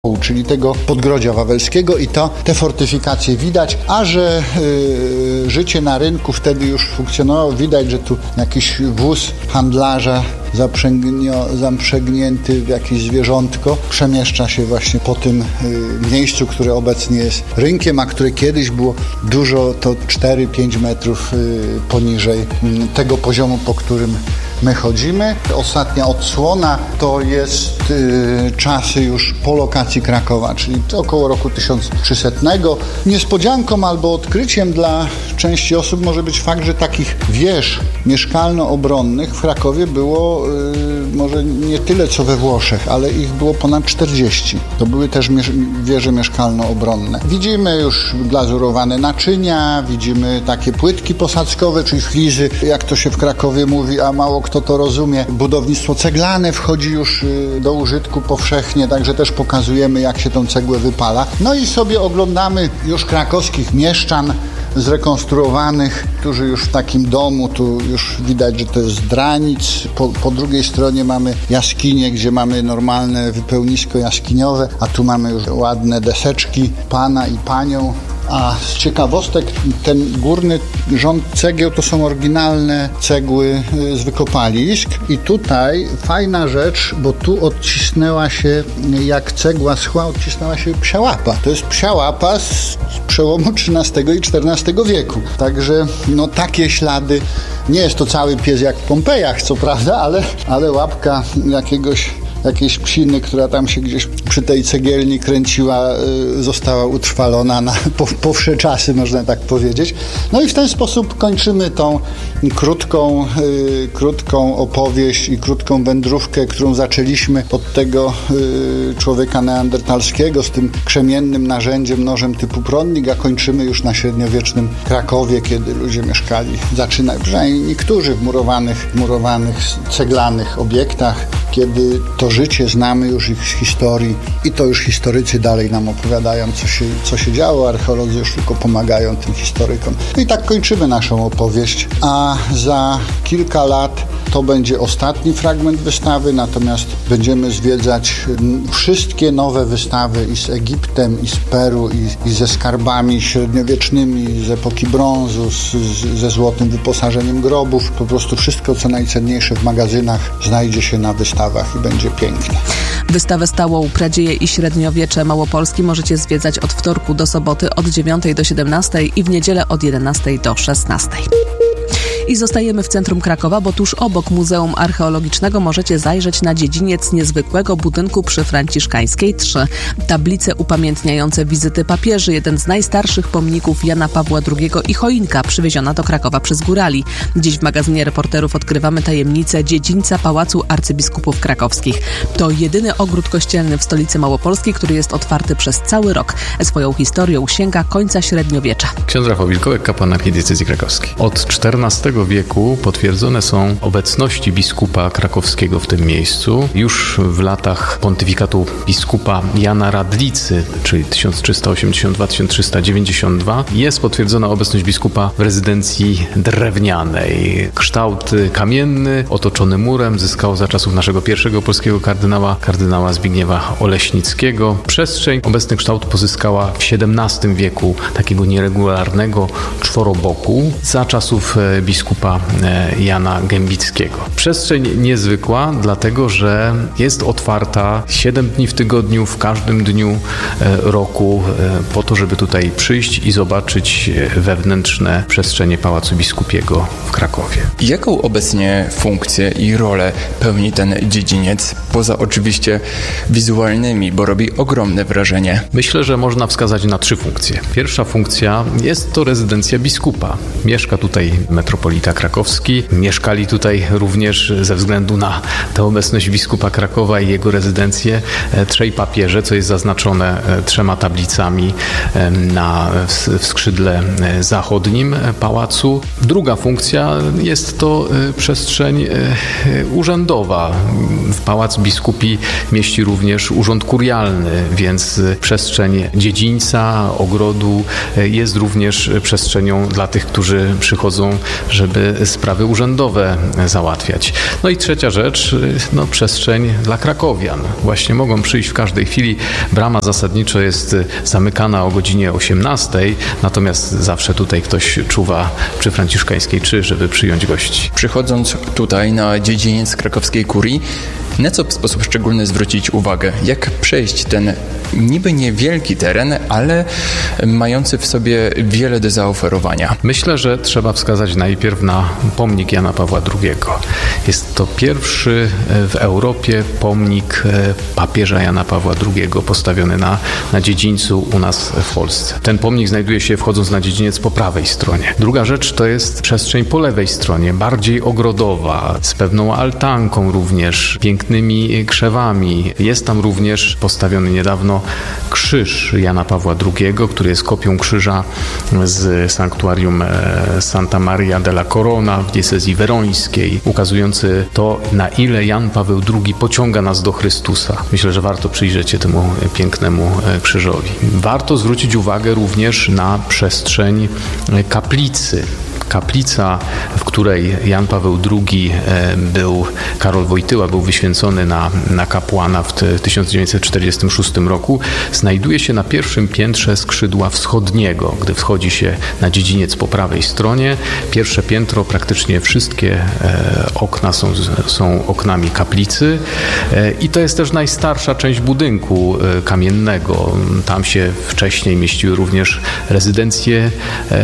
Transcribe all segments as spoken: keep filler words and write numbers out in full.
czyli tego podgrodzia wawelskiego i to te fortyfikacje widać, a że y, życie na rynku wtedy już funkcjonowało, widać, że tu jakiś wóz handlarza zaprzęgnio, zaprzęgnięty w jakieś zwierzątko przemieszcza się właśnie po tym y, miejscu, które obecnie jest rynkiem, a które kiedyś było dużo, to cztery pięć metrów y, poniżej y, tego poziomu, po którym my chodzimy. Ostatnia odsłona to jest y, czasy już po lokacji Krakowa, czyli to około roku tysiąc trzysetnego. Niespodzianką albo odkryciem dla części osób może być fakt, że takich wież mieszkalno-obronnych w Krakowie było y, może nie tyle co we Włoszech, ale ich było ponad czterdzieści. To były też mie- wieże mieszkalno-obronne. Widzimy już glazurowane naczynia, widzimy takie płytki posadzkowe, czyli flizy, jak to się w Krakowie mówi, a mało kto to rozumie. Budownictwo ceglane wchodzi już do użytku powszechnie, także też pokazujemy, jak się tą cegłę wypala. No i sobie oglądamy już krakowskich mieszczan zrekonstruowanych, którzy już w takim domu, tu już widać, że to jest dranic. Po, po drugiej stronie mamy jaskinie, gdzie mamy normalne wypełnisko jaskiniowe, a tu mamy już ładne deseczki pana i panią. A z ciekawostek ten górny rząd cegieł to są oryginalne cegły z wykopalisk i tutaj fajna rzecz, bo tu odcisnęła się, jak cegła schła, odcisnęła się psia łapa. To jest psia łapa z przełomu trzynastego i czternastego wieku. Także no takie ślady, nie jest to cały pies jak w Pompejach, co prawda, ale, ale łapka jakiegoś jakiejś psiny, która tam się gdzieś przy tej cegielni kręciła, y, została utrwalona na po, po wsze czasy, można tak powiedzieć. No i w ten sposób kończymy tą krótką, y, krótką opowieść i krótką wędrówkę, którą zaczęliśmy od tego y, człowieka neandertalskiego z tym krzemiennym narzędziem, nożem typu prądnik, a kończymy już na średniowiecznym Krakowie, kiedy ludzie mieszkali, zaczynają, przynajmniej niektórzy w murowanych, murowanych, ceglanych obiektach, kiedy to życie znamy już ich z historii i to już historycy dalej nam opowiadają, co się, co się działo, archeolodzy już tylko pomagają tym historykom. No i tak kończymy naszą opowieść, a za kilka lat to będzie ostatni fragment wystawy, natomiast będziemy zwiedzać wszystkie nowe wystawy i z Egiptem, i z Peru, i, i ze skarbami średniowiecznymi, z epoki brązu, z, z, ze złotym wyposażeniem grobów. Po prostu wszystko, co najcenniejsze w magazynach, znajdzie się na wystawach i będzie pięknie. Wystawę stałą Pradzieje i Średniowiecze Małopolski możecie zwiedzać od wtorku do soboty od dziewiątej do siedemnastej i w niedzielę od jedenastej do szesnastej. I zostajemy w centrum Krakowa, bo tuż obok Muzeum Archeologicznego możecie zajrzeć na dziedziniec niezwykłego budynku przy Franciszkańskiej trzy. Tablice upamiętniające wizyty papieży, jeden z najstarszych pomników Jana Pawła drugiego i choinka przywieziona do Krakowa przez górali. Dziś w magazynie Reporterów odkrywamy tajemnicę dziedzińca Pałacu Arcybiskupów Krakowskich. To jedyny ogród kościelny w stolicy Małopolskiej, który jest otwarty przez cały rok. Swoją historią sięga końca średniowiecza. Ksiądz Rafał Wilkołek, kapłan archidiecezji krakowskiej. Od czternastego wieku potwierdzone są obecności biskupa krakowskiego w tym miejscu. Już w latach pontyfikatu biskupa Jana Radlicy, czyli tysiąc trzysta osiemdziesiąt dwa do tysiąc trzysta dziewięćdziesiąt dwa, jest potwierdzona obecność biskupa w rezydencji drewnianej. Kształt kamienny, otoczony murem, zyskał za czasów naszego pierwszego polskiego kardynała, kardynała Zbigniewa Oleśnickiego. Przestrzeń, obecny kształt pozyskała w siedemnastym wieku takiego nieregularnego czworoboku za czasów biskupa Jana Gębickiego. Przestrzeń niezwykła, dlatego że jest otwarta siedem dni w tygodniu, w każdym dniu roku, po to, żeby tutaj przyjść i zobaczyć wewnętrzne przestrzenie Pałacu Biskupiego w Krakowie. Jaką obecnie funkcję i rolę pełni ten dziedziniec, poza oczywiście wizualnymi, bo robi ogromne wrażenie? Myślę, że można wskazać na trzy funkcje. Pierwsza funkcja jest to rezydencja biskupa. Mieszka tutaj metropolita krakowski. Mieszkali tutaj również ze względu na tę obecność biskupa Krakowa i jego rezydencję trzej papieże, co jest zaznaczone trzema tablicami na, w, w skrzydle zachodnim pałacu. Druga funkcja jest to przestrzeń urzędowa. Pałac Biskupi mieści również urząd kurialny, więc przestrzeń dziedzińca, ogrodu jest również przestrzenią dla tych, którzy przychodzą, żeby żeby sprawy urzędowe załatwiać. No i trzecia rzecz, no przestrzeń dla krakowian. Właśnie mogą przyjść w każdej chwili. Brama zasadniczo jest zamykana o godzinie osiemnastej, natomiast zawsze tutaj ktoś czuwa przy Franciszkańskiej trzy, żeby przyjąć gości. Przychodząc tutaj na dziedziniec krakowskiej kurii, na co w sposób szczególny zwrócić uwagę? Jak przejść ten niby niewielki teren, ale mający w sobie wiele do zaoferowania? Myślę, że trzeba wskazać najpierw na pomnik Jana Pawła drugiego. Jest to pierwszy w Europie pomnik papieża Jana Pawła drugiego postawiony na, na dziedzińcu u nas w Polsce. Ten pomnik znajduje się wchodząc na dziedziniec po prawej stronie. Druga rzecz to jest przestrzeń po lewej stronie, bardziej ogrodowa, z pewną altanką również, pięknymi krzewami. Jest tam również postawiony niedawno krzyż Jana Pawła drugiego, który jest kopią krzyża z sanktuarium Santa Maria della Corona w diecezji werońskiej, ukazujący to, na ile Jan Paweł drugi pociąga nas do Chrystusa. Myślę, że warto przyjrzeć się temu pięknemu krzyżowi. Warto zwrócić uwagę również na przestrzeń kaplicy. Kaplica, w której Jan Paweł drugi był, Karol Wojtyła był wyświęcony na, na kapłana w tysiąc dziewięćset czterdziestym szóstym roku, znajduje się na pierwszym piętrze skrzydła wschodniego. Gdy wchodzi się na dziedziniec po prawej stronie, pierwsze piętro, praktycznie wszystkie okna są, są oknami kaplicy i to jest też najstarsza część budynku kamiennego. Tam się wcześniej mieściły również rezydencje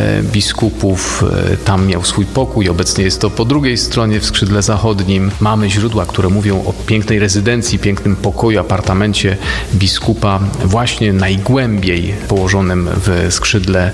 biskupów. Tam miał swój pokój, obecnie jest to po drugiej stronie w skrzydle zachodnim. Mamy źródła, które mówią o pięknej rezydencji, pięknym pokoju, apartamencie biskupa, właśnie najgłębiej położonym w skrzydle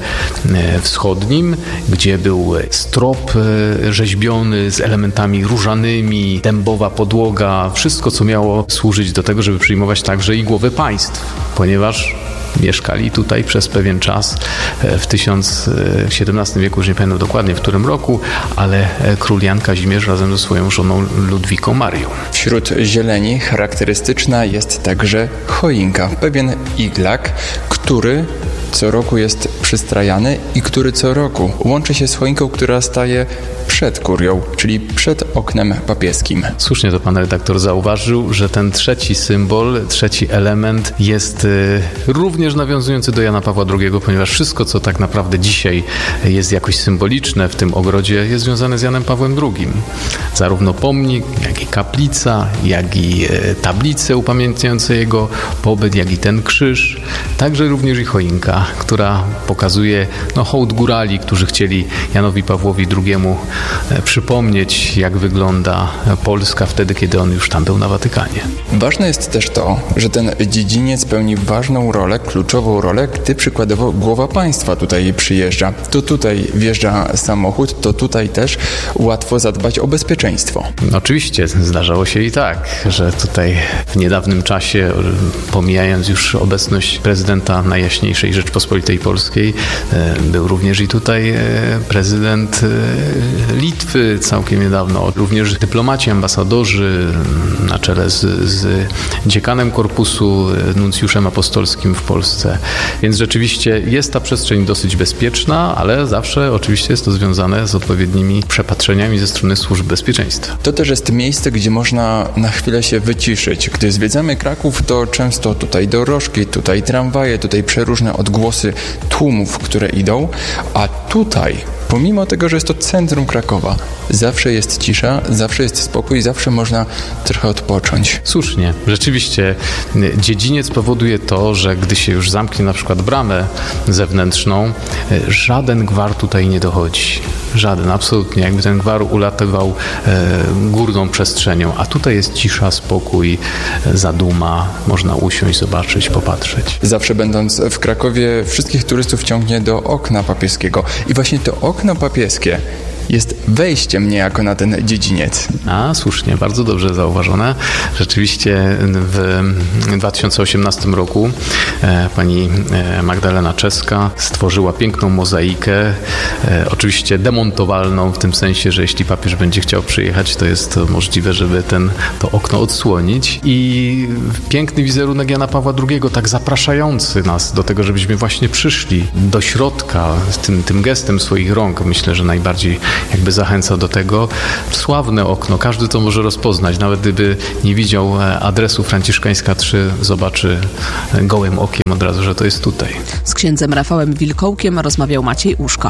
wschodnim, gdzie był strop rzeźbiony z elementami różanymi, dębowa podłoga, wszystko, co miało służyć do tego, żeby przyjmować także i głowy państw, ponieważ mieszkali tutaj przez pewien czas w tysiąc siedemnastym wieku, już nie pamiętam dokładnie w którym roku, ale król Jan Kazimierz razem ze swoją żoną Ludwiką Marią. Wśród zieleni charakterystyczna jest także choinka, pewien iglak, który co roku jest przystrajany i który co roku łączy się z choinką, która staje przed kurią, czyli przed oknem papieskim. Słusznie to pan redaktor zauważył, że ten trzeci symbol, trzeci element jest y, również nawiązujący do Jana Pawła drugiego, ponieważ wszystko, co tak naprawdę dzisiaj jest jakoś symboliczne w tym ogrodzie, jest związane z Janem Pawłem drugim. Zarówno pomnik, jak i kaplica, jak i y, tablice upamiętniające jego pobyt, jak i ten krzyż, także również i choinka, która pokazuje no, hołd górali, którzy chcieli Janowi Pawłowi drugiemu przypomnieć, jak wygląda Polska wtedy, kiedy on już tam był na Watykanie. Ważne jest też to, że ten dziedziniec pełni ważną rolę, kluczową rolę, gdy przykładowo głowa państwa tutaj przyjeżdża. To tutaj wjeżdża samochód, to tutaj też łatwo zadbać o bezpieczeństwo. Oczywiście, zdarzało się i tak, że tutaj w niedawnym czasie, pomijając już obecność prezydenta Najjaśniejszej Rzeczpospolitej Polskiej, był również i tutaj prezydent Litwy całkiem niedawno, również dyplomaci, ambasadorzy na czele z, z dziekanem korpusu, nuncjuszem apostolskim w Polsce. Więc rzeczywiście jest ta przestrzeń dosyć bezpieczna, ale zawsze oczywiście jest to związane z odpowiednimi przepatrzeniami ze strony służb bezpieczeństwa. To też jest miejsce, gdzie można na chwilę się wyciszyć. Gdy zwiedzamy Kraków, to często tutaj dorożki, tutaj tramwaje, tutaj przeróżne odgłosy tłumów, które idą, a tutaj, pomimo tego, że jest to centrum Krakowa, zawsze jest cisza, zawsze jest spokój, zawsze można trochę odpocząć. Słusznie. Rzeczywiście dziedziniec powoduje to, że gdy się już zamknie na przykład bramę zewnętrzną, żaden gwar tutaj nie dochodzi. Żaden, absolutnie. Jakby ten gwar ulatywał e, górną przestrzenią, a tutaj jest cisza, spokój, zaduma, można usiąść, zobaczyć, popatrzeć. Zawsze będąc w Krakowie, wszystkich turystów ciągnie do okna papieskiego i właśnie to okno papieskie jest wejściem niejako na ten dziedziniec. A, słusznie, bardzo dobrze zauważone. Rzeczywiście w dwa tysiące osiemnastym roku e, pani Magdalena Czeska stworzyła piękną mozaikę, e, oczywiście demontowalną, w tym sensie, że jeśli papież będzie chciał przyjechać, to jest to możliwe, żeby ten, to okno odsłonić. I piękny wizerunek Jana Pawła drugiego, tak zapraszający nas do tego, żebyśmy właśnie przyszli do środka tym, tym gestem swoich rąk. Myślę, że najbardziej jakby zachęca do tego. Sławne okno, każdy to może rozpoznać, nawet gdyby nie widział adresu Franciszkańska trzy, zobaczy gołym okiem od razu, że to jest tutaj. Z księdzem Rafałem Wilkołkiem rozmawiał Maciej Uszko.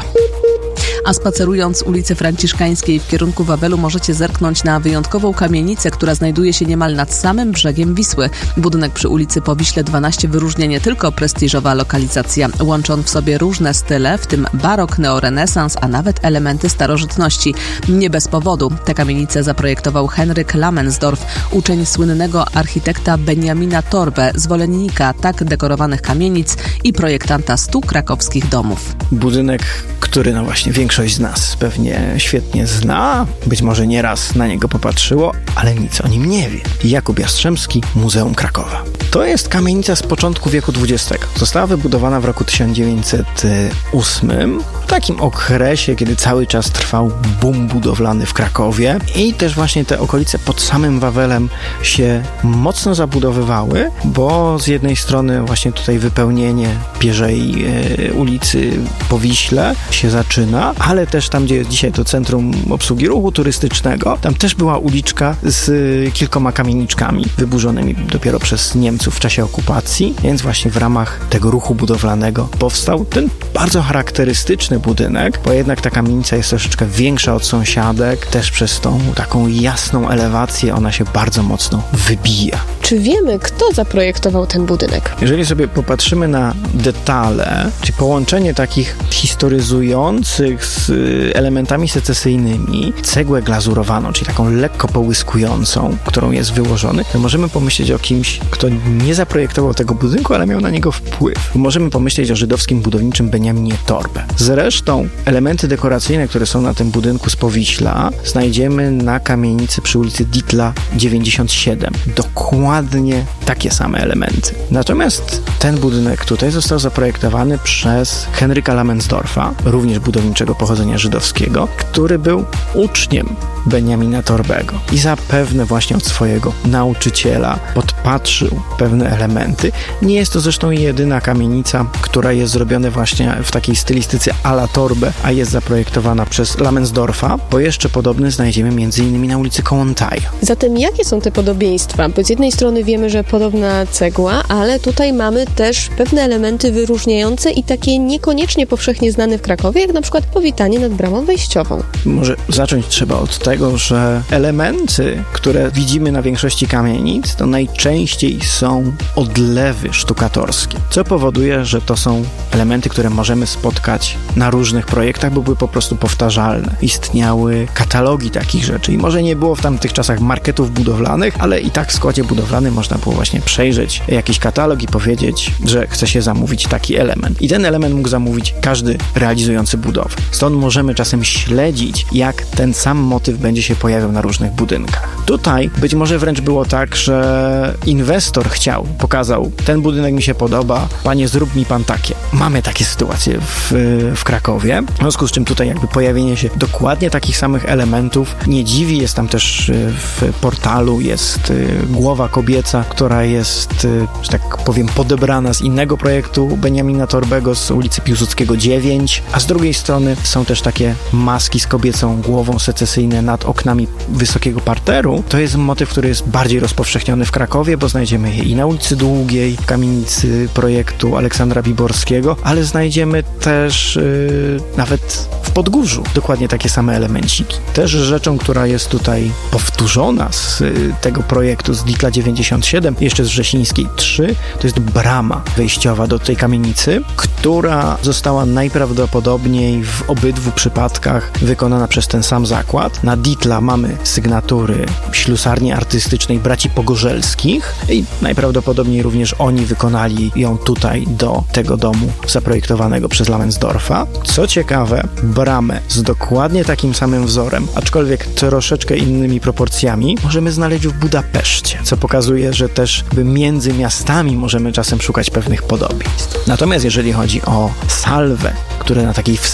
A spacerując ulicy Franciszkańskiej w kierunku Wawelu możecie zerknąć na wyjątkową kamienicę, która znajduje się niemal nad samym brzegiem Wisły. Budynek przy ulicy Powiśle dwanaście wyróżnia nie tylko prestiżowa lokalizacja. Łączy on w sobie różne style, w tym barok, neorenesans, a nawet elementy starożytności. Nie bez powodu. Tę kamienicę zaprojektował Henryk Lamensdorf, uczeń słynnego architekta Beniamina Torbę, zwolennika tak dekorowanych kamienic i projektanta stu krakowskich domów. Budynek, który no właśnie większość z nas pewnie świetnie zna, być może nieraz na niego popatrzyło, ale nic o nim nie wie. Jakub Jastrzębski, Muzeum Krakowa. To jest kamienica z początku wieku dwudziestego. Została wybudowana w roku tysiąc dziewięćset ósmym, w takim okresie, kiedy cały czas trwał boom budowlany w Krakowie i też właśnie te okolice pod samym Wawelem się mocno zabudowywały, bo z jednej strony właśnie tutaj wypełnienie Pierzej e, ulicy Powiśle się zaczyna, ale też tam, gdzie jest dzisiaj to Centrum Obsługi Ruchu Turystycznego, tam też była uliczka z kilkoma kamieniczkami wyburzonymi dopiero przez Niemców w czasie okupacji, więc właśnie w ramach tego ruchu budowlanego powstał ten bardzo charakterystyczny budynek, bo jednak ta kamienica jest troszeczkę większa od sąsiadek, też przez tą taką jasną elewację ona się bardzo mocno wybija. Czy wiemy, kto zaprojektował ten budynek? Jeżeli sobie popatrzymy na detale, czyli połączenie takich historyzujących z elementami secesyjnymi, cegłę glazurowaną, czyli taką lekko połyskującą, którą jest wyłożony, to możemy pomyśleć o kimś, kto nie zaprojektował tego budynku, ale miał na niego wpływ. Możemy pomyśleć o żydowskim budowniczym Beniaminie Torbę. Zresztą elementy dekoracyjne, które są na tym budynku z Powiśla, znajdziemy na kamienicy przy ulicy Dietla dziewięćdziesiąt siedem. Dokładnie takie same elementy. Natomiast ten budynek tutaj został zaprojektowany przez Henryka Lamensdorfa, również budowniczego pochodzenia żydowskiego, który był uczniem Beniamina Torbego i zapewne właśnie od swojego nauczyciela podpatrzył pewne elementy. Nie jest to zresztą jedyna kamienica, która jest zrobiona właśnie w takiej stylistyce à la Torbę, a jest zaprojektowana przez Lamensdorfa, bo jeszcze podobny znajdziemy między innymi na ulicy Kołłątaja. Zatem jakie są te podobieństwa? Bo z jednej strony wiemy, że podobna cegła, ale tutaj mamy też pewne elementy wyróżniające i takie niekoniecznie powszechnie znane w Krakowie, jak na przykład powitanie nad bramą wejściową. Może zacząć trzeba od tego, że elementy, które widzimy na większości kamienic, to najczęściej są odlewy sztukatorskie, co powoduje, że to są elementy, które możemy spotkać na różnych projektach, bo były po prostu powtarzalne. Istniały katalogi takich rzeczy i może nie było w tamtych czasach marketów budowlanych, ale i tak w składzie budowlanym można było właśnie przejrzeć jakiś katalog i powiedzieć, że chce się zamówić taki element. I ten element mógł zamówić każdy realizujący budowę. Stąd możemy czasem śledzić, jak ten sam motyw będzie się pojawiał na różnych budynkach. Tutaj być może wręcz było tak, że inwestor chciał, pokazał, ten budynek mi się podoba, panie, zrób mi pan takie. Mamy takie sytuacje w, w Krakowie, w związku z czym tutaj jakby pojawienie się dokładnie takich samych elementów nie dziwi. Jest tam też w portalu jest głowa kobieca, która jest, że tak powiem, podebrana z innego projektu Beniamina Torbego z ulicy Piłsudskiego dziewięć, a z drugiej strony są też takie maski z kobiecą głową secesyjne nad oknami wysokiego parteru. To jest motyw, który jest bardziej rozpowszechniony w Krakowie, bo znajdziemy je i na ulicy Długiej, w kamienicy projektu Aleksandra Biborskiego, ale znajdziemy też yy, nawet w Podgórzu dokładnie takie same elemenciki. Też rzeczą, która jest tutaj powtórzona z yy, tego projektu z Dietla dziewięćdziesiąt siedem, jeszcze z Wrzesińskiej trzy, to jest brama wejściowa do tej kamienicy, która została najprawdopodobniej w obydwu przypadkach wykonana przez ten sam zakład. Na Dietla mamy sygnatury ślusarni artystycznej braci Pogorzelskich i najprawdopodobniej również oni wykonali ją tutaj do tego domu zaprojektowanego przez Lamensdorfa. Co ciekawe, bramę z dokładnie takim samym wzorem, aczkolwiek troszeczkę innymi proporcjami, możemy znaleźć w Budapeszcie, co pokazuje, że też między miastami możemy czasem szukać pewnych podobieństw. Natomiast jeżeli chodzi o salwę, które na takiej wstędze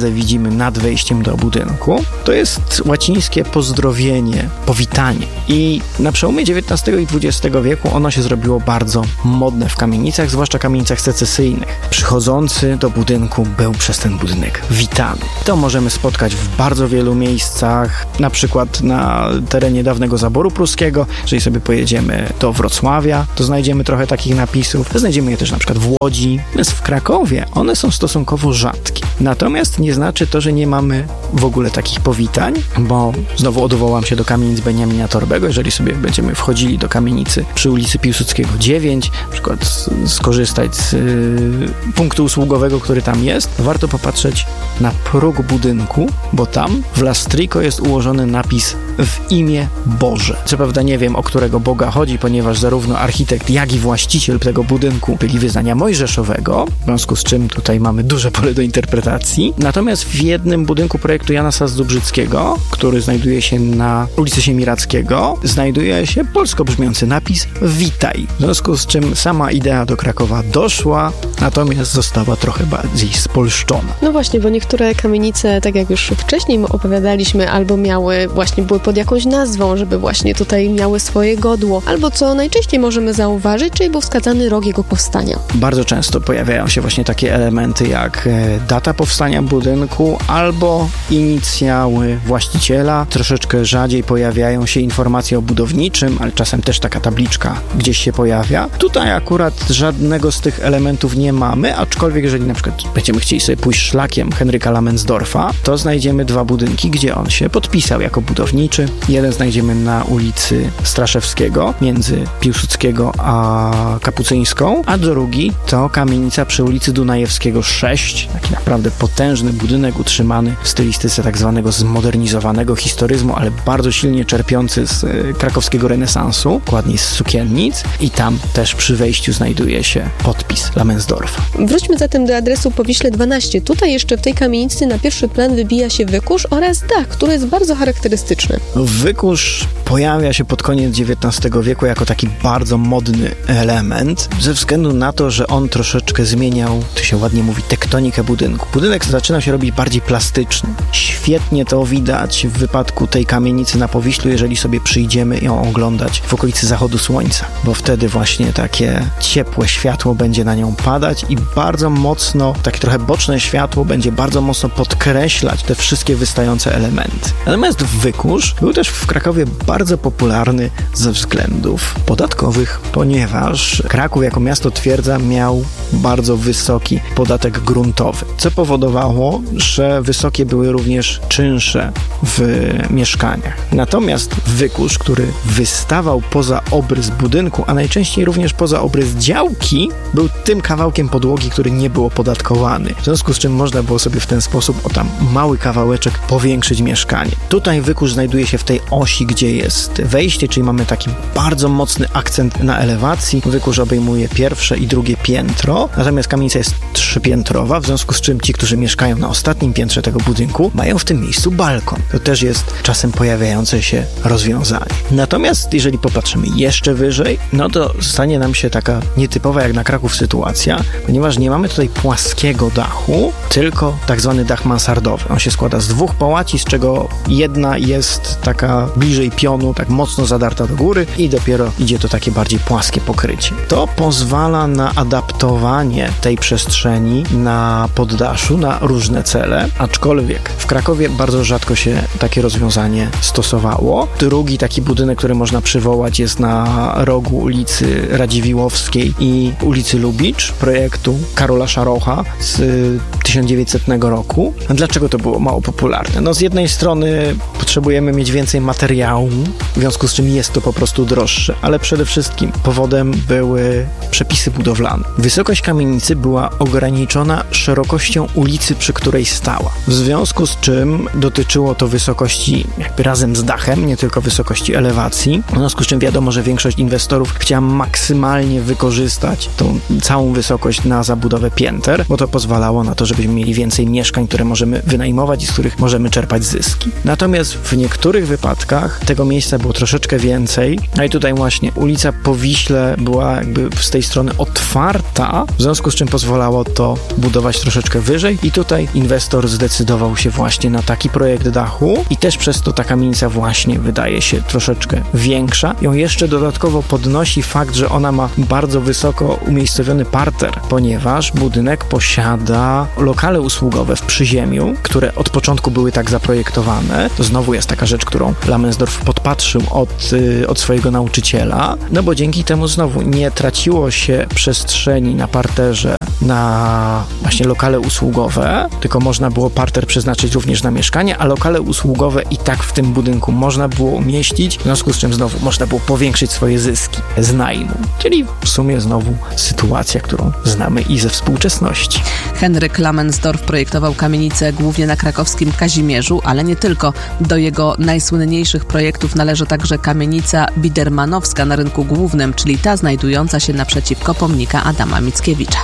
obraze widzimy nad wejściem do budynku, to jest łacińskie pozdrowienie, powitanie. I na przełomie dziewiętnastego i dwudziestego wieku ono się zrobiło bardzo modne w kamienicach, zwłaszcza kamienicach secesyjnych. Przychodzący do budynku był przez ten budynek witany. To możemy spotkać w bardzo wielu miejscach, na przykład na terenie dawnego zaboru pruskiego. Jeżeli sobie pojedziemy do Wrocławia, to znajdziemy trochę takich napisów. Znajdziemy je też na przykład w Łodzi. Natomiast w Krakowie one są stosunkowo rzadkie. Natomiast nie znaczy to, że nie mamy w ogóle takich powitań, bo znowu odwołam się do kamienic Beniamina Torbego. Jeżeli sobie będziemy wchodzili do kamienicy przy ulicy Piłsudskiego dziewięć, na przykład skorzystać z y, punktu usługowego, który tam jest, warto popatrzeć na próg budynku, bo tam w lastriko jest ułożony napis w imię Boże. Co prawda nie wiem, o którego Boga chodzi, ponieważ zarówno architekt, jak i właściciel tego budynku byli wyznania mojżeszowego, w związku z czym tutaj mamy duże pole do interpretacji. Natomiast w jednym budynku projektu Jana Sas-Dubrzyckiego, który znajduje się na ulicy Siemirackiego, znajduje się polsko brzmiący napis Witaj. W związku z czym sama idea do Krakowa doszła, natomiast została trochę bardziej spolszczona. No właśnie, bo niektóre kamienice, tak jak już wcześniej opowiadaliśmy, albo miały, właśnie były pod jakąś nazwą, żeby właśnie tutaj miały swoje godło, albo co najczęściej możemy zauważyć, czyli był wskazany rok jego powstania. Bardzo często pojawiają się właśnie takie elementy jak data powstania budynku albo inicjały właściciela. Troszeczkę rzadziej pojawiają się informacje o budowniczym, ale czasem też taka tabliczka gdzieś się pojawia. Tutaj akurat żadnego z tych elementów nie mamy, aczkolwiek jeżeli na przykład będziemy chcieli sobie pójść szlakiem Henryka Lamensdorfa, to znajdziemy dwa budynki, gdzie on się podpisał jako budowniczy. Jeden znajdziemy na ulicy Straszewskiego, między Piłsudskiego a Kapucyńską, a drugi to kamienica przy ulicy Dunajewskiego sześć, taki naprawdę potężny budynek utrzymany w stylistyce tak zwanego zmodernizowanego historyzmu, ale bardzo silnie czerpiący z y, krakowskiego renesansu, dokładniej z sukiennic, i tam też przy wejściu znajduje się podpis Lamensdorfa. Wróćmy zatem do adresu Powiśle dwanaście. Tutaj jeszcze w tej kamienicy na pierwszy plan wybija się wykurz oraz dach, który jest bardzo charakterystyczny. Wykurz pojawia się pod koniec dziewiętnastego wieku jako taki bardzo modny element, ze względu na to, że on troszeczkę zmieniał, to się ładnie mówi, tektonikę budynku. Budynek zaczynał się robić bardziej plastyczny. Świetnie to widać w wypadku tej kamienicy na Powiślu, jeżeli sobie przyjdziemy ją oglądać w okolicy zachodu słońca, bo wtedy właśnie takie ciepłe światło będzie na nią padać i bardzo mocno, takie trochę boczne światło będzie bardzo mocno podkreślać te wszystkie wystające elementy. Natomiast wykurz był też w Krakowie bardzo popularny ze względów podatkowych, ponieważ Kraków jako miasto twierdza miał bardzo wysoki podatek gruntowy, co powodowało, że wysokie były również czynsze w mieszkaniach. Natomiast wykurz, który wystawał poza obrys budynku, a najczęściej również poza obrys działki, był tym kawałkiem podłogi, który nie był opodatkowany. W związku z czym można było sobie w ten sposób o tam mały kawałeczek powiększyć mieszkanie. Tutaj wykurz znajduje się w tej osi, gdzie jest wejście, czyli mamy taki bardzo mocny akcent na elewacji. Wykurz obejmuje pierwsze i drugie piętro, natomiast kamienica jest trzypiętrowa, w związku z czym ci, którzy mieszkają na ostatnim piętrze tego budynku, mają w tym miejscu balkon. To też jest czasem pojawiające się rozwiązanie. Natomiast jeżeli popatrzymy jeszcze wyżej, no to stanie nam się taka nietypowa jak na Kraków sytuacja, ponieważ nie mamy tutaj płaskiego dachu, tylko tak zwany dach mansardowy. On się składa z dwóch połaci, z czego jedna jest taka bliżej pionu, tak mocno zadarta do góry i dopiero idzie to takie bardziej płaskie pokrycie. To pozwala na adaptowanie tej przestrzeni na poddaszu, na różne cele, aczkolwiek w Krakowie bardzo rzadko się takie rozwiązanie stosowało. Drugi taki budynek, który można przywołać, jest na rogu ulicy Radziwiłłowskiej i ulicy Lubicz, projektu Karola Szarocha z tysiąc dziewięćsetnego roku. A dlaczego to było mało popularne? No z jednej strony potrzebujemy mieć więcej materiału, w związku z czym jest to po prostu droższe, ale przede wszystkim powodem były przepisy budowlane. Wysokość kamienicy była ograniczona szerokością ulicy, przy której stała. W związku z czym dotyczyło to wysokości jakby razem z dachem, nie tylko wysokości elewacji. W związku z czym wiadomo, że większość inwestorów chciała maksymalnie wykorzystać tą całą wysokość na zabudowę pięter, bo to pozwalało na to, żebyśmy mieli więcej mieszkań, które możemy wynajmować i z których możemy czerpać zyski. Natomiast w niektórych wypadkach tego miejsca było troszeczkę więcej. No i tutaj właśnie ulica po Wiśle była jakby z tej strony otwarta, w związku z czym pozwalało to budować troszeczkę wyżej i tutaj inwestor zdecydował się właśnie na taki projekt dachu i też przez to ta kamienica właśnie wydaje się troszeczkę większa. Ją jeszcze dodatkowo podnosi fakt, że ona ma bardzo wysoko umiejscowiony parter, ponieważ budynek posiada lokale usługowe w przyziemiu, które od początku były tak zaprojektowane. To znowu jest taka rzecz, którą Lamensdorf podpatrzył od, yy, od swojego nauczyciela, no bo dzięki temu znowu nie traciło się przestrzeni na parterze na właśnie lokale usługowe, tylko można było parter przeznaczyć również na mieszkanie, a lokale usługowe i tak w tym budynku można było umieścić, w związku z czym znowu można było powiększyć swoje zyski z najmu. Czyli w sumie znowu sytuacja, którą znamy i ze współczesności. Henryk Lamensdorf projektował kamienicę głównie na krakowskim Kazimierzu, ale nie tylko. Do jego najsłynniejszych projektów należy także kamienica Bidermanowska na rynku głównym, czyli ta znajdująca się naprzeciwko pomnika Adama Mickiewicza.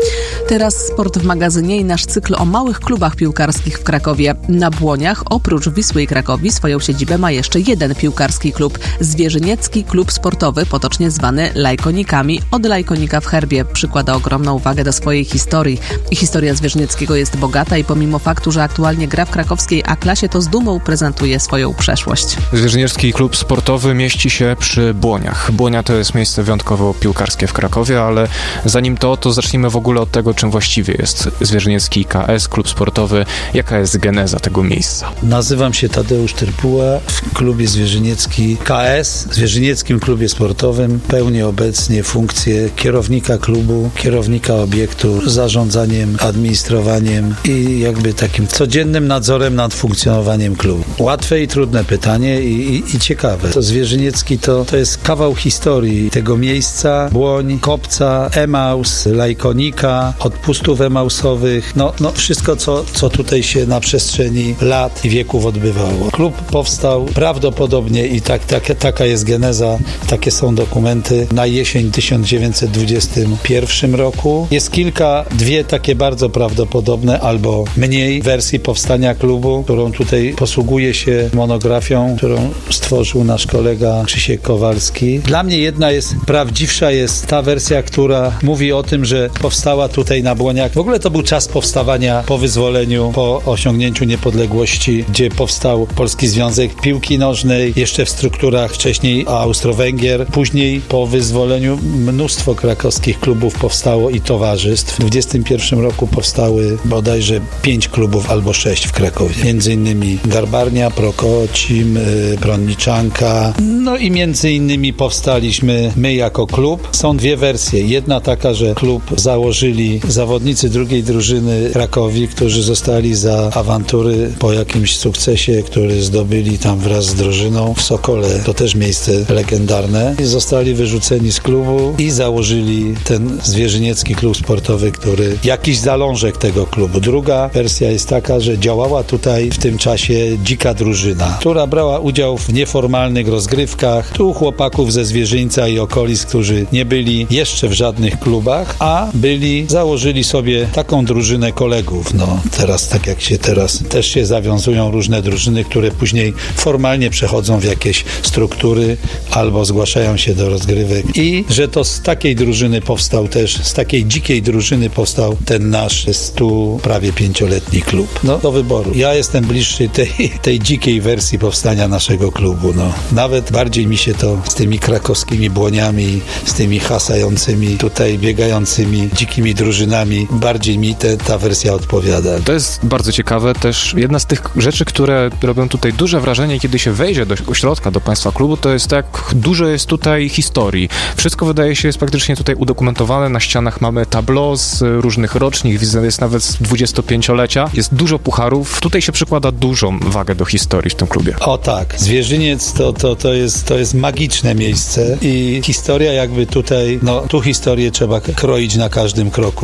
Teraz sport w magazynie i nasz cykl o małych klubach piłkarskich w Krakowie. Na Błoniach oprócz Wisły i Krakowi swoją siedzibę ma jeszcze jeden piłkarski klub. Zwierzyniecki Klub Sportowy, potocznie zwany Lajkonikami. Od Lajkonika w herbie przykłada ogromną uwagę do swojej historii. I historia Zwierzynieckiego jest bogata i pomimo faktu, że aktualnie gra w krakowskiej A-klasie, to z dumą prezentuje swoją przeszłość. Zwierzyniecki Klub Sportowy mieści się przy Błoniach. Błonia to jest miejsce wyjątkowo piłkarskie w Krakowie, ale zanim to, to zacznijmy w ogóle od tego, czym właściwie jest Zwierzyniecki K S, klub sportowy. Jaka jest geneza tego miejsca? Nazywam się Tadeusz Tyrpuła. W klubie Zwierzyniecki K S, Zwierzynieckim Klubie Sportowym, pełnię obecnie funkcję kierownika klubu, kierownika obiektu, zarządzaniem, administrowaniem i jakby takim codziennym nadzorem nad funkcjonowaniem klubu. Łatwe i trudne pytanie i, i, i ciekawe. To Zwierzyniecki to, to jest kawał historii tego miejsca, Błoń, Kopca, Emaus, Lajkonika, odpustów emausowych, no, no wszystko, co, co tutaj się na przestrzeni lat i wieków odbywało. Klub powstał prawdopodobnie i tak, tak, taka jest geneza, takie są dokumenty, na jesień tysiąc dziewięćset dwudziestym pierwszym roku. Jest kilka, dwie takie bardzo prawdopodobne albo mniej wersji powstania klubu, którą tutaj posługuje się monografią, którą stworzył nasz kolega Krzysiek Kowalski. Dla mnie jedna jest, prawdziwsza jest ta wersja, która mówi o tym, że powstała tutaj na Błoniach. W ogóle to był czas powstawania po wyzwoleniu, po osiągnięciu niepodległości, gdzie powstał Polski Związek Piłki Nożnej, jeszcze w strukturach wcześniej Austro-Węgier. Później po wyzwoleniu mnóstwo krakowskich klubów powstało i towarzystw. W dwudziestym pierwszym roku powstały bodajże pięć klubów albo sześć w Krakowie. Między innymi Garbarnia, Prokocim, Prądniczanka. No i między innymi powstaliśmy my jako klub. Są dwie wersje. Jedna taka, że klub założyli zawodnicy drugiej drużyny Krakowi, którzy zostali za awantury po jakimś sukcesie, który zdobyli tam wraz z drużyną w Sokole. To też miejsce legendarne. I zostali wyrzuceni z klubu i założyli ten Zwierzyniecki Klub Sportowy, który jakiś zalążek tego klubu. Druga wersja jest taka, że działała tutaj w tym czasie dzika drużyna, która brała udział w nieformalnych rozgrywkach. Tu chłopaków ze Zwierzyńca i okolic, którzy nie byli jeszcze w żadnych klubach, a byli, założyli sobie taką drużynę kolegów. No teraz, tak jak się teraz, też się zawiązują różne drużyny, które później formalnie przechodzą w jakieś struktury albo zgłaszają się do rozgrywek. I że to z takiej drużyny powstał też, z takiej dzikiej drużyny powstał ten nasz stu prawie pięcioletni klub. No do wyboru. Ja jestem bliższy tej, tej dzikiej wersji powstania naszego klubu. No. Nawet bardziej mi się to z tymi krakowskimi Błoniami, z tymi hasającymi, tutaj biegającymi dzikimi drużynami, bardziej mi te, ta wersja odpowiada. To jest bardzo ciekawe, też jedna z tych rzeczy, które robią tutaj duże wrażenie, kiedy się wejdzie do ośrodka, do państwa klubu, to jest jak dużo jest tutaj historii. Wszystko wydaje się jest praktycznie tutaj udokumentowane, na ścianach mamy tableau z różnych rocznik, widzę, jest nawet z dwudziestopięciolecia, jest dużo pucharów, tutaj się przykłada dużą wagę do historii w tym klubie. O tak, Zwierzyniec to, to, to, jest, to jest magiczne miejsce i historia jakby tutaj, no tu historię trzeba kroić na każdym kroku.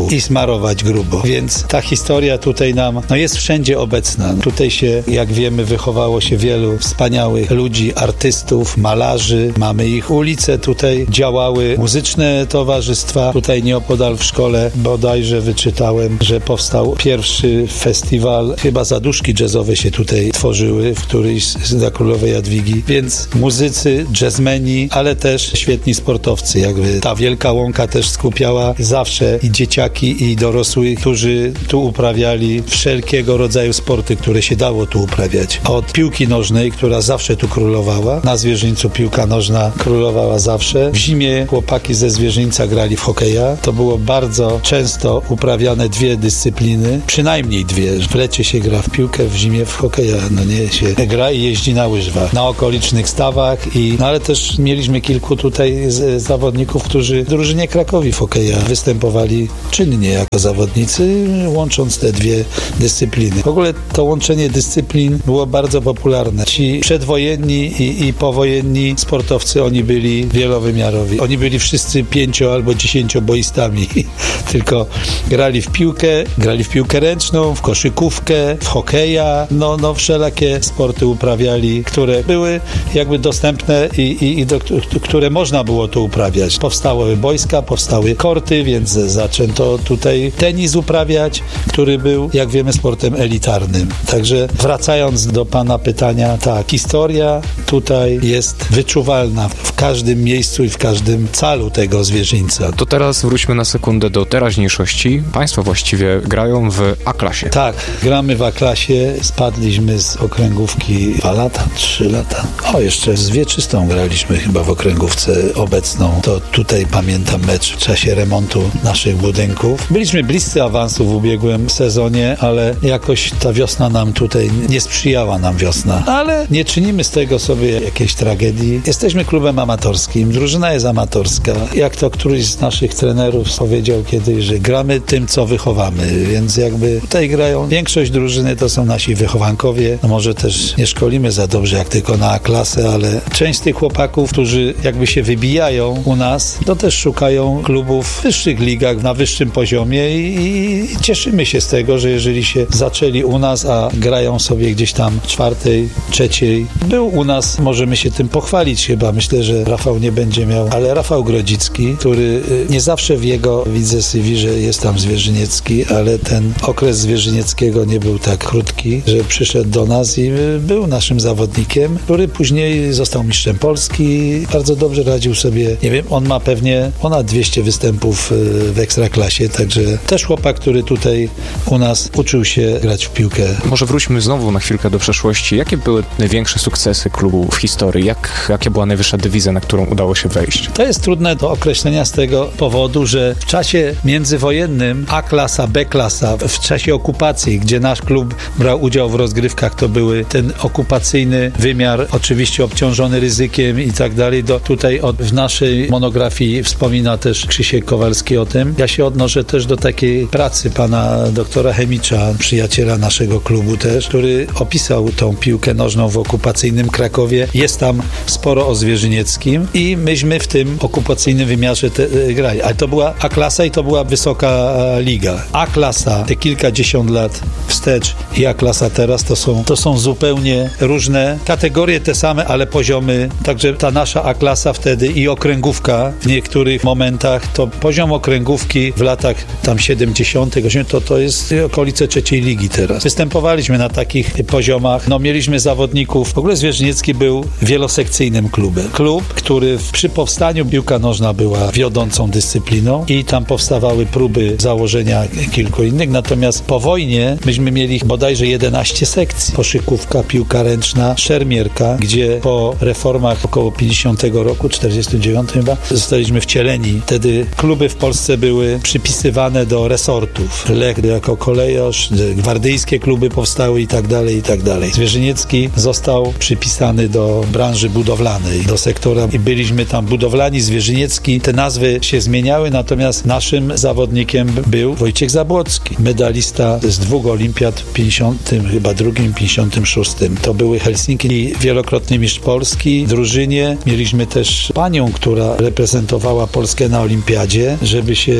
i smarować grubo. Więc ta historia tutaj nam no jest wszędzie obecna. Tutaj się, jak wiemy, wychowało się wielu wspaniałych ludzi, artystów, malarzy. Mamy ich ulice, tutaj działały muzyczne towarzystwa. Tutaj nieopodal w szkole bodajże wyczytałem, że powstał pierwszy festiwal, chyba zaduszki jazzowe się tutaj tworzyły w którejś z Królowej Jadwigi. Więc muzycy, jazzmeni, ale też świetni sportowcy. Jakby ta Wielka Łąka też skupiała zawsze i dzieciaki, i dorosłych, którzy tu uprawiali wszelkiego rodzaju sporty, które się dało tu uprawiać. Od piłki nożnej, która zawsze tu królowała. Na Zwierzyńcu piłka nożna królowała zawsze. W zimie chłopaki ze Zwierzyńca grali w hokeja. To było bardzo często uprawiane dwie dyscypliny, przynajmniej dwie. W lecie się gra w piłkę, w zimie w hokeja. No nie, się gra i jeździ na łyżwach. Na okolicznych stawach i, no ale też mieliśmy kilku tutaj z, zawodników, którzy w drużynie Krakowi w hokeja występowali czynnie jako zawodnicy, łącząc te dwie dyscypliny. W ogóle to łączenie dyscyplin było bardzo popularne. Ci przedwojenni i, i powojenni sportowcy, oni byli wielowymiarowi. Oni byli wszyscy pięcio- albo dziesięcioboistami. Tylko grali w piłkę, grali w piłkę ręczną, w koszykówkę, w hokeja, no, no wszelakie sporty uprawiali, które były jakby dostępne i, i, i do, które można było tu uprawiać. Powstały boiska, powstały korty, więc zaczęto tutaj tenis uprawiać, który był, jak wiemy, sportem elitarnym. Także wracając do pana pytania, tak, historia tutaj jest wyczuwalna w każdym miejscu i w każdym calu tego Zwierzyńca. To teraz wróćmy na sekundę do teraźniejszości. Państwo właściwie grają w A-klasie. Tak, gramy w A-klasie. Spadliśmy z okręgówki dwa lata, trzy lata. O, jeszcze z Wieczystą graliśmy chyba w okręgówce obecną. To tutaj pamiętam mecz w czasie remontu naszych budynków. Byliśmy bliscy awansu w ubiegłym sezonie, ale jakoś ta wiosna nam tutaj nie sprzyjała nam wiosna. Ale nie czynimy z tego sobie jakiejś tragedii. Jesteśmy klubem amatorskim, drużyna jest amatorska. Jak to któryś z naszych trenerów powiedział kiedyś, że gramy tym, co wychowamy, więc jakby tutaj grają, większość drużyny to są nasi wychowankowie. No może też nie szkolimy za dobrze, jak tylko na A-klasę, ale część z tych chłopaków, którzy jakby się wybijają u nas, to też szukają klubów w wyższych ligach, na wyższym poziomie i, i cieszymy się z tego, że jeżeli się zaczęli u nas, a grają sobie gdzieś tam czwartej, trzeciej, był u nas, możemy się tym pochwalić chyba. Myślę, że Rafał nie będzie miał, ale Rafał Grodzicki, który nie zawsze w jego widzę C V, że jest tam zwierzyniecki, ale ten okres zwierzynieckiego nie był tak krótki, że przyszedł do nas i był naszym zawodnikiem, który później został mistrzem Polski. Bardzo dobrze radził sobie. Nie wiem, on ma pewnie ponad dwieście występów w Ekstraklasie, także też chłopak, który tutaj u nas uczył się grać w piłkę. Może wróćmy znowu na chwilkę do przeszłości. Jakie były największe sukcesy klubu w historii? Jak, jakie była najwyższa dywizja, na którą udało się wejść? To jest trudne do określenia z tego powodu, że w czasie międzywojennym A-klasa, B-klasa, w czasie okupacji, gdzie nasz klub brał udział w rozgrywkach, to były ten okupacyjny wymiar, oczywiście obciążony ryzykiem i tak dalej. Do, tutaj od, w naszej monografii wspomina też Krzysiek Kowalski o tym. Ja się odnoszę też do takiej pracy pana doktora Chemicza, przyjaciela naszego klubu też, który opisał tą piłkę nożną w okupacyjnym Krakowie. Jest tam sporo o Zwierzynieckim i myśmy w tym okupacyjnym wymiarze te, e, grali. Ale to była A-klasa i to była wysoka liga. A-klasa te kilkadziesiąt lat wstecz i A-klasa teraz to są, to są zupełnie różne kategorie, te same, ale poziomy. Także ta nasza A-klasa wtedy i okręgówka w niektórych momentach, to poziom okręgówki w latach tam siedemdziesiątych, osiemdziesiątych, to to jest okolice trzeciej ligi teraz. Występowaliśmy na takich poziomach. No mieliśmy zawodników. W ogóle Zwierzyniecki był wielosekcyjnym klubem. Klub, który w, przy powstaniu piłka nożna była wiodącą dyscypliną i tam powstawały próby założenia kilku innych. Natomiast po wojnie myśmy mieli bodajże jedenaście sekcji. Koszykówka, piłka ręczna, szermierka, gdzie po reformach około pięćdziesiątego roku, czterdziestego dziewiątego chyba, zostaliśmy wcieleni. Wtedy kluby w Polsce były przypisywane do resortów. Lech jako kolejorz, gwardyjskie kluby powstały i tak dalej, i tak dalej. Zwierzyniecki został przypisany do branży budowlanej, do sektora i byliśmy tam budowlani, Zwierzyniecki. Te nazwy się zmieniały, natomiast naszym zawodnikiem był Wojciech Zabłocki, medalista z dwóch olimpiad w pięćdziesiątym chyba drugim, pięćdziesiątym szóstym. To były Helsinki i wielokrotny mistrz Polski. W drużynie mieliśmy też panią, która reprezentowała Polskę na olimpiadzie, żeby się nie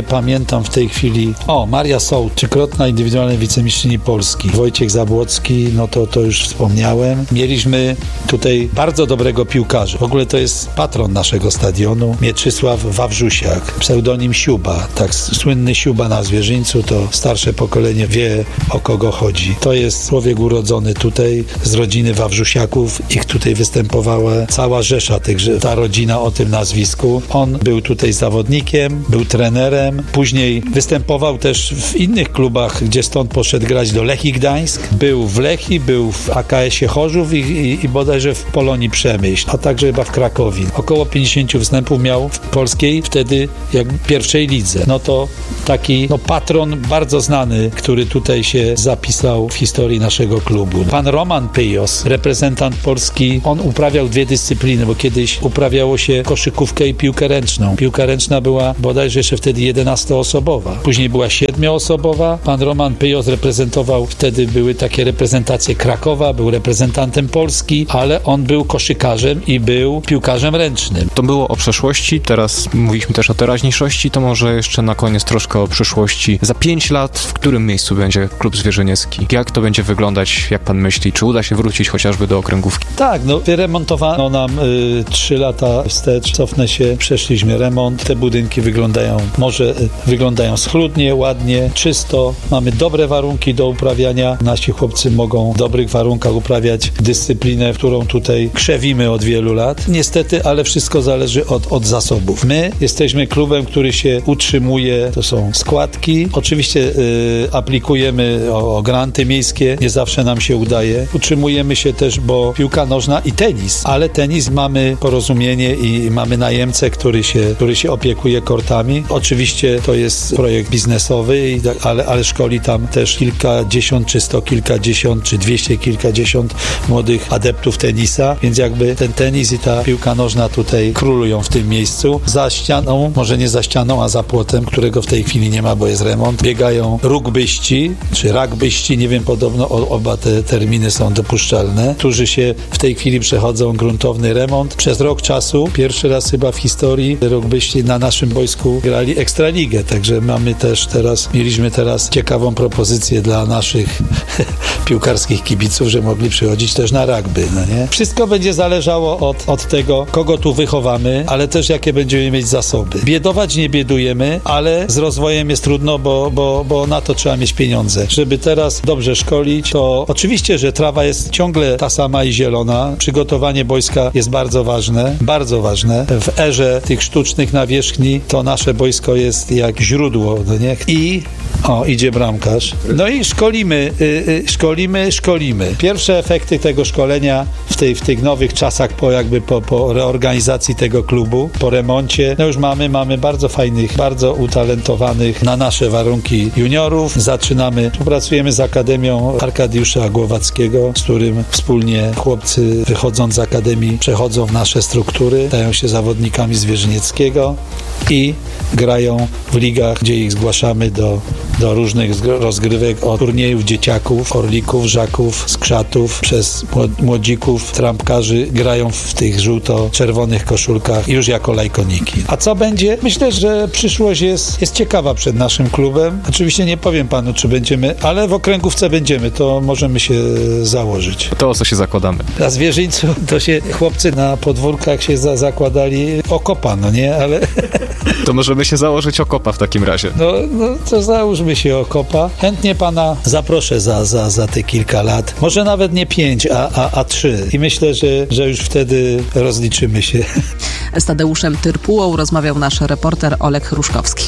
pamiętam w tej chwili. O, Maria Sołt, trzykrotna indywidualna wicemistrzyni Polski. Wojciech Zabłocki, no to, to już wspomniałem. Mieliśmy tutaj bardzo dobrego piłkarza. W ogóle to jest patron naszego stadionu, Mieczysław Wawrzusiak, pseudonim Siuba. Tak, słynny Siuba na Zwierzyńcu, to starsze pokolenie wie, o kogo chodzi. To jest człowiek urodzony tutaj z rodziny Wawrzusiaków. Ich tutaj występowała cała rzesza tych, ta rodzina o tym nazwisku. On był tutaj zawodnikiem, był trenerem, później występował też w innych klubach, gdzie stąd poszedł grać do Lechii Gdańsk. Był w Lechii, był w A K S-ie Chorzów i, i, i bodajże w Polonii Przemyśl, a także chyba w Krakowie. Około pięćdziesiąt występów miał w polskiej wtedy jak pierwszej lidze. No to taki no, patron bardzo znany, który tutaj się zapisał w historii naszego klubu. Pan Roman Pyjos, reprezentant Polski, on uprawiał dwie dyscypliny, bo kiedyś uprawiało się koszykówkę i piłkę ręczną. Piłka ręczna była bodajże jeszcze wtedy jedenastoosobowa. Później była siedmioosobowa. Pan Roman Pyjos reprezentował, wtedy były takie reprezentacje Krakowa, był reprezentantem Polski, ale on był koszykarzem i był piłkarzem ręcznym. To było o przeszłości, teraz mówiliśmy też o teraźniejszości, to może jeszcze na koniec troszkę o przyszłości. Za pięć lat w którym miejscu będzie klub zwierzyniecki? Jak to będzie wyglądać, jak pan myśli? Czy uda się wrócić chociażby do okręgówki? Tak, no wyremontowano nam y, trzy lata wstecz, cofnę się, przeszliśmy remont, te budynki wyglądają, może y, wyglądają schludnie, ładnie, czysto, mamy dobre warunki do uprawiania, nasi chłopcy mogą w dobrych warunkach uprawiać dyscyplinę, którą tutaj krzewimy od wielu lat. Niestety, ale wszystko zależy od, od zasobów. My jesteśmy klubem, który się utrzymuje, to są składki, oczywiście y, aplikujemy o, o granty miejskie, nie zawsze nam się udaje. Utrzymujemy się też, bo piłka nożna i tenis, ale tenis mamy porozumienie i mamy najemcę, który się, który się opiekuje kortami. Oczywiście to jest projekt biznesowy, i tak, ale, ale szkoli tam też kilkadziesiąt, czy sto kilkadziesiąt, czy dwieście kilkadziesiąt młodych adeptów tenisa, więc jakby ten tenis i ta piłka nożna tutaj królują w tym miejscu. Za ścianą, może nie za ścianą, a za płotem, którego w tej chwili nie ma, bo jest remont, biegają rugbyści, czy rugbyści, nie wiem, podobno oba te terminy są dopuszczalne, którzy się w tej chwili przechodzą gruntowny remont. Przez rok czasu, pierwszy raz chyba w historii, rugbyści na naszym boisku grali Ekstraligę, także mamy też teraz, mieliśmy teraz ciekawą propozycję dla naszych piłkarskich kibiców, że mogli przychodzić też na rugby, no nie? Wszystko będzie zależało od, od tego, kogo tu wychowamy, ale też jakie będziemy mieć zasoby. Biedować nie biedujemy, ale z rozwojem jest trudno, bo, bo, bo na to trzeba mieć pieniądze. Żeby teraz dobrze szkolić, to oczywiście, że trawa jest ciągle ta sama i zielona. Przygotowanie boiska jest bardzo ważne, bardzo ważne. W erze tych sztucznych nawierzchni to nasze boisko jest jak źródło, no nie? I o, idzie bramkarz. No i szkolimy, y, y, szkolimy, szkolimy. Pierwsze efekty tego szkolenia w, tej, w tych nowych czasach, po jakby po, po reorganizacji tego klubu, po remoncie, no już mamy, mamy bardzo fajnych, bardzo utalentowanych na nasze warunki juniorów. Zaczynamy, współpracujemy z Akademią Arkadiusza Głowackiego, z którym wspólnie chłopcy wychodząc z Akademii przechodzą w nasze struktury, stają się zawodnikami Zwierzynieckiego i grają w ligach, gdzie ich zgłaszamy do, do różnych rozgrywek, od turniejów dzieciaków, orlików, żaków, skrzatów, przez młodzików, trampkarzy, grają w tych żółto-czerwonych koszulkach już jako lajkoniki. A co będzie? Myślę, że przyszłość jest, jest ciekawa przed naszym klubem. Oczywiście nie powiem panu, czy będziemy, ale w okręgówce będziemy, to możemy się założyć. To o co się zakładamy? Na Zwierzyńcu to się chłopcy na podwórkach się za, zakładali okopa, no nie, ale... To możemy się założyć okopa w takim razie. No, no to załóżmy się okopa. Chętnie pana zaproszę za, za, za te kilka lat. Może nawet nie pięć, a, a, a trzy. I myślę, że, że już wtedy rozliczymy się. Z Tadeuszem Tyrpułą rozmawiał nasz reporter Olek Hruszkowski.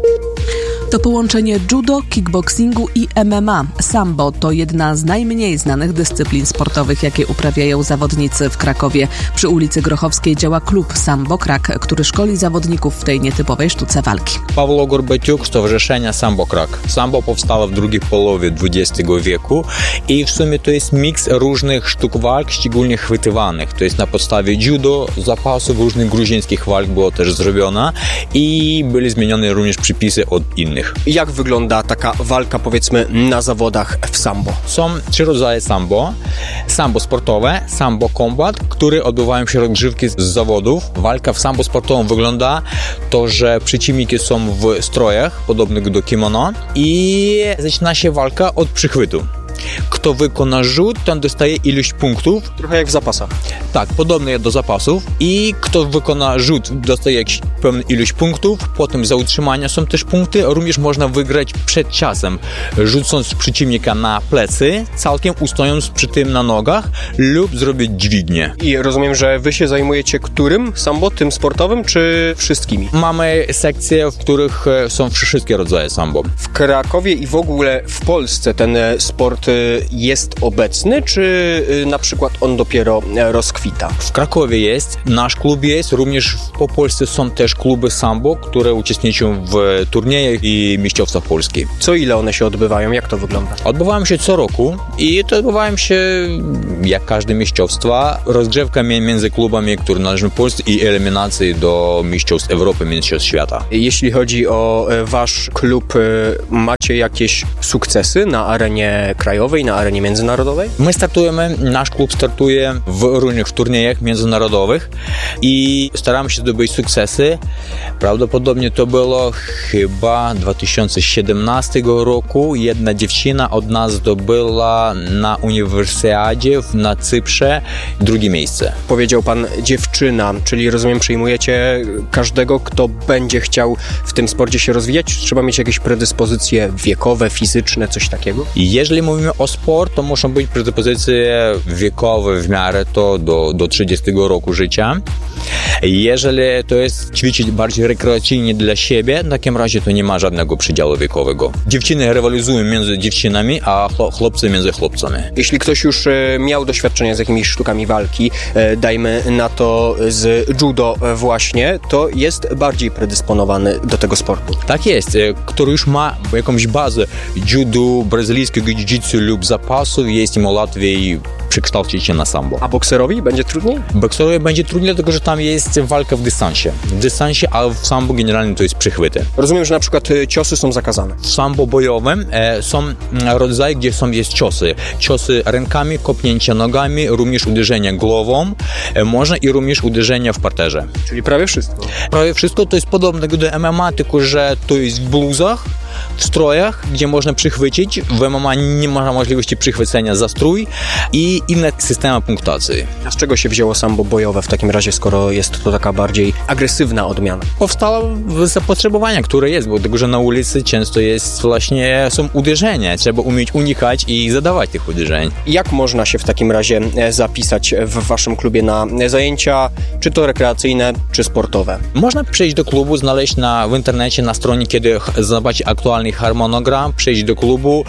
To połączenie judo, kickboxingu i M M A. Sambo to jedna z najmniej znanych dyscyplin sportowych, jakie uprawiają zawodnicy w Krakowie. Przy ulicy Grochowskiej działa klub Sambo Krak, który szkoli zawodników w tej nietypowej sztuce walki. Pawło Gorbaciuk, Stowarzyszenia Sambo Krak. Sambo powstało w drugiej połowie dwudziestego wieku i w sumie to jest miks różnych sztuk walk, szczególnie chwytywanych. To jest na podstawie judo, zapasów różnych gruzińskich walk było też zrobione i były zmienione również przepisy od innych innych. Jak wygląda taka walka, powiedzmy, na zawodach w sambo? Są trzy rodzaje sambo. Sambo sportowe, sambo combat, które odbywają się rozgrzewki z zawodów. Walka w sambo sportowym wygląda to, że przeciwniki są w strojach podobnych do kimono i zaczyna się walka od przychwytu. Kto wykona rzut, ten dostaje ilość punktów. Trochę jak w zapasach. Tak, podobnie do zapasów. I kto wykona rzut, dostaje jakąś pewną ilość punktów. Potem za utrzymania są też punkty. Również można wygrać przed czasem, rzucąc przeciwnika na plecy, całkiem ustojąc przy tym na nogach lub zrobić dźwignię. I rozumiem, że wy się zajmujecie którym sambo? Tym sportowym, czy wszystkimi? Mamy sekcje, w których są wszystkie rodzaje sambo. W Krakowie i w ogóle w Polsce ten sport jest obecny, czy na przykład on dopiero rozkwita? W Krakowie jest, nasz klub jest, również po Polsce są też kluby sambo, które uczestniczą w turniejach i mistrzostwach Polski. Co ile one się odbywają? Jak to wygląda? Odbywają się co roku i to odbywają się jak każde mistrzostwa. Rozgrzewka między klubami, które należą Polsce i eliminacje do mistrzostw Europy, mistrzostw świata. Jeśli chodzi o wasz klub, macie jakieś sukcesy na arenie krajowej, na arenie międzynarodowej? My startujemy, nasz klub startuje w różnych turniejach międzynarodowych i staramy się zdobyć sukcesy. Prawdopodobnie to było chyba dwa tysiące siedemnastego roku. Jedna dziewczyna od nas zdobyła na uniwersjadzie na Cyprze drugie miejsce. Powiedział pan dziewczyna, czyli rozumiem, przyjmujecie każdego, kto będzie chciał w tym sporcie się rozwijać? Czy trzeba mieć jakieś predyspozycje wiekowe, fizyczne, coś takiego? Jeżeli mówimy o sport, to muszą być predyspozycje wiekowe w miarę to do, do trzydziestego roku życia. Jeżeli to jest ćwiczyć bardziej rekreacyjnie dla siebie, w takim razie to nie ma żadnego przedziału wiekowego. Dziewczyny rywalizują między dziewczynami, a chłopcy między chłopcami. Jeśli ktoś już miał doświadczenie z jakimiś sztukami walki, dajmy na to z judo właśnie, to jest bardziej predysponowany do tego sportu. Tak jest. Który już ma jakąś bazę judo, brazylijskiego jiu-jitsu lub zapasów, jest im łatwiej przekształcić się na sambo. A bokserowi będzie trudniej? Bokserowi będzie trudniej, dlatego że tam jest walka w dystansie. W dystansie, a w sambo generalnie to jest przychwyty. Rozumiem, że na przykład ciosy są zakazane. W sambo bojowym e, są rodzaje, gdzie są jest ciosy. Ciosy rękami, kopnięcia nogami, również uderzenia głową, e, można i również uderzenia w parterze. Czyli prawie wszystko. Prawie wszystko to jest podobne do M M A, tylko że to jest w bluzach, w strojach, gdzie można przychwycić. W M M A nie ma możliwości przychwycenia za strój i inne systemy punktacji. A z czego się wzięło sambo bojowe w takim razie, skoro jest to taka bardziej agresywna odmiana? Powstało zapotrzebowanie, które jest, bo tego, że na ulicy często jest właśnie, są uderzenia. Trzeba umieć unikać i zadawać tych uderzeń. Jak można się w takim razie zapisać w waszym klubie na zajęcia, czy to rekreacyjne, czy sportowe? Można przyjść do klubu, znaleźć na, w internecie na stronie, kiedy zobaczyć aktualny harmonogram, przyjść do klubu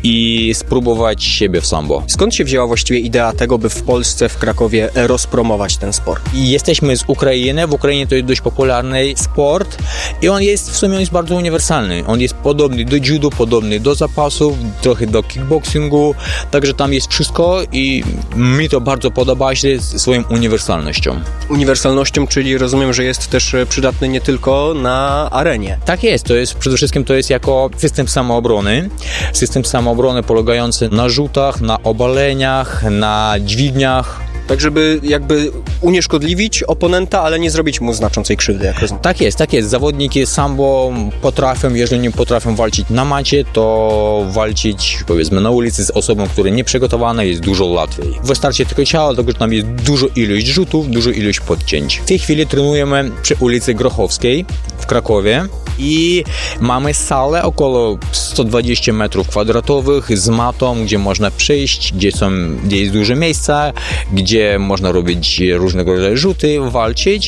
i spróbować siebie w sambo. Skąd się wzięła właściwie idea tego, by w Polsce, w Krakowie rozpromować ten sport? Jesteśmy z Ukrainy. W Ukrainie to jest dość popularny sport i on jest w sumie jest bardzo uniwersalny. On jest podobny do judo, podobny do zapasów, trochę do kickboxingu, także tam jest wszystko i mi to bardzo podoba się swoją uniwersalnością. Uniwersalnością, czyli rozumiem, że jest też przydatny nie tylko na arenie. Tak jest, to jest przede wszystkim to jest jako system samoobrony. System samoobrony polegający na rzutach, na obaleniach, na dźwigniach. Tak, żeby jakby unieszkodliwić oponenta, ale nie zrobić mu znaczącej krzywdy, jak rozumiem. Tak jest, tak jest. Zawodniki sambo potrafią, jeżeli nie potrafią walczyć na macie, to walczyć, powiedzmy, na ulicy z osobą, która nie przygotowana, jest dużo łatwiej. Wystarczy tylko ciało, dlatego że tam jest dużo ilość rzutów, dużo ilość podcięć. W tej chwili trenujemy przy ulicy Grochowskiej w Krakowie i mamy salę około sto dwadzieścia metrów kwadratowych z matą, gdzie można przyjść, gdzie, są, gdzie jest dużo miejsca, gdzie można robić różnego rodzaju rzuty, walczyć.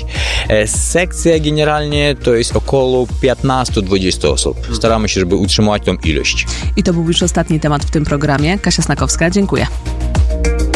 Sekcja generalnie to jest około piętnaście do dwudziestu osób. Staramy się, żeby utrzymać tą ilość. I to był już ostatni temat w tym programie. Kasia Snakowska, dziękuję.